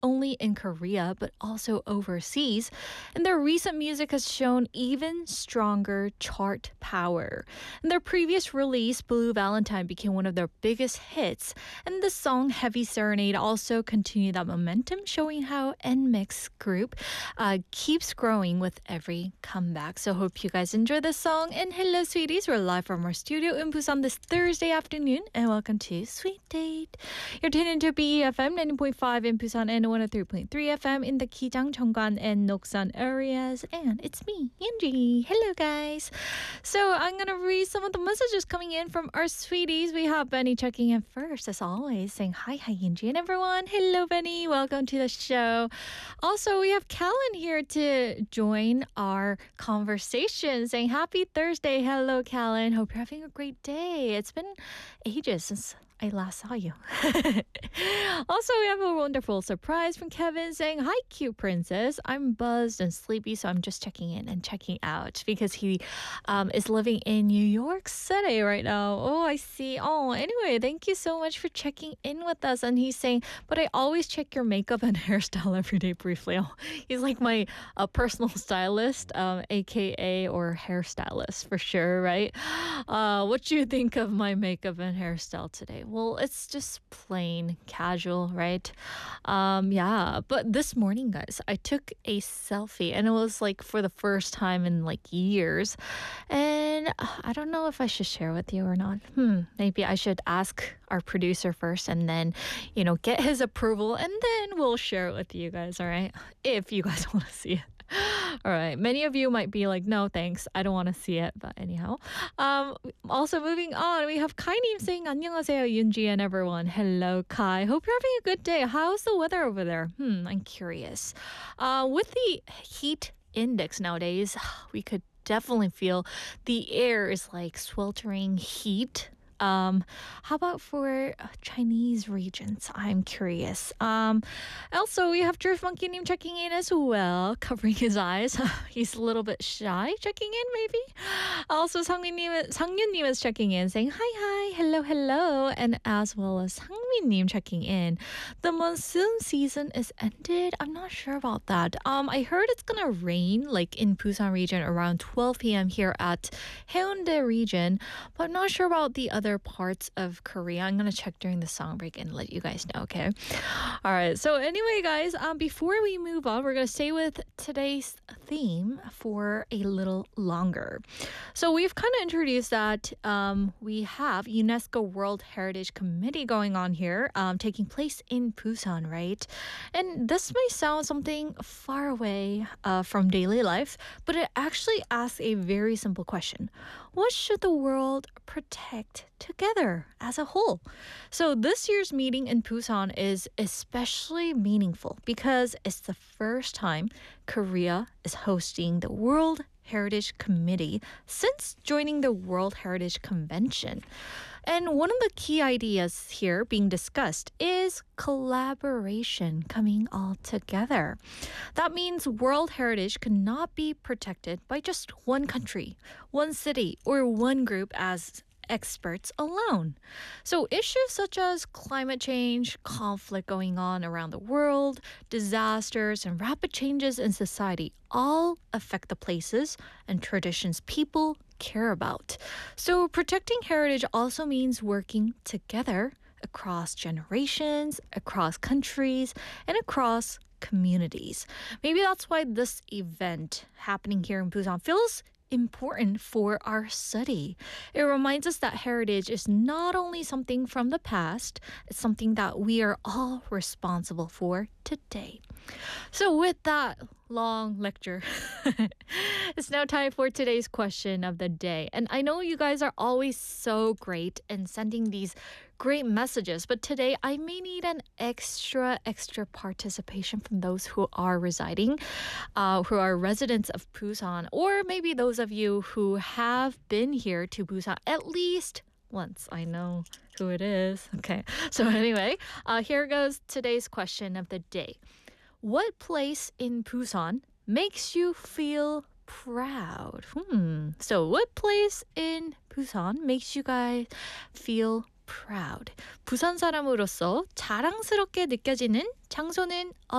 only in Korea, but also overseas. And their recent music has shown even stronger chart power. And their previous release, Blue Valentine, became one of their biggest hits. And the song Heavy Serenade also continued that momentum, showing how NMIX group keeps growing with every comeback. So hope you guys enjoy this song. And hello, sweeties. We're live from our studio in Busan this Thursday afternoon. And welcome to Sweet Date. You're tuned into BEFM 90.5 in Busan and 103.3 FM in the Kijang, Cheonggan, and Noksan areas. And it's me, Yunji. Hello, guys. So I'm going to read some of the messages coming in from our sweeties. We have Benny checking in first, as always, saying hi, Yunji, and everyone. Hello, Benny. Welcome to the show. Also, we have Callan here to join our conversation, saying happy Thursday. Hello, Callan. Hope you're having a great day. It's been ages since I last saw you. Also, we have a wonderful surprise from Kevin saying, hi, cute princess. I'm buzzed and sleepy, so I'm just checking in and checking out because he is living in New York City right now. Oh, I see. Oh, anyway, thank you so much for checking in with us. And he's saying, but I always check your makeup and hairstyle every day briefly. Oh, he's like my personal stylist, aka or hairstylist for sure, right? What do you think of my makeup and hairstyle today? Well, it's just plain casual, right? Yeah, but this morning, guys, I took a selfie and it was like for the first time in like years. And I don't know if I should share with you or not. Maybe I should ask our producer first and then, get his approval and then we'll share it with you guys, all right? If you guys want to see it. All right. Many of you might be like, no, thanks. I don't want to see it. But anyhow. Also moving on, we have Kai님 saying, 안녕하세요, Yunji and everyone. Hello, Kai. Hope you're having a good day. How's the weather over there? I'm curious. With the heat index nowadays, we could definitely feel the air is like sweltering heat. How about for Chinese regions? I'm curious. Also, we have Drift Monkey-님 checking in as well, covering his eyes. He's a little bit shy, checking in maybe. Also, Sangyun-님 is checking in, saying hi, hello, and as well as Sangmin-님 checking in. The monsoon season is ended. I'm not sure about that. I heard it's gonna rain like in Busan region around 12 p.m. here at Haeundae region, but I'm not sure about the other parts of Korea. I'm gonna check during the song break and let you guys know, okay? All right, so anyway, guys, before we move on, we're gonna stay with today's theme for a little longer. So we've kind of introduced that we have UNESCO World Heritage Committee going on here, taking place in Busan, right? And this may sound something far away from daily life, but it actually asks a very simple question. What should the world protect together as a whole? So this year's meeting in Busan is especially meaningful because it's the first time Korea is hosting the World Heritage Committee since joining the World Heritage Convention. And one of the key ideas here being discussed is collaboration coming all together. That means World Heritage cannot be protected by just one country, one city, or one group as experts alone. So issues such as climate change, conflict going on around the world, disasters, and rapid changes in society all affect the places and traditions people care about. So protecting heritage also means working together across generations, across countries, and across communities. Maybe that's why this event happening here in Busan feels important for our study. It reminds us that heritage is not only something from the past, it's something that we are all responsible for today. So with that long lecture, it's now time for today's question of the day. And I know you guys are always so great in sending these great messages, but today I may need an extra participation from those who are residing, who are residents of Busan, or maybe those of you who have been here to Busan at least once. I know who it is. Okay, so anyway, here goes today's question of the day. What place in Busan makes you feel proud? So what place in Busan makes you guys feel proud? 부산 사람으로서 자랑스럽게 느껴지는 장소는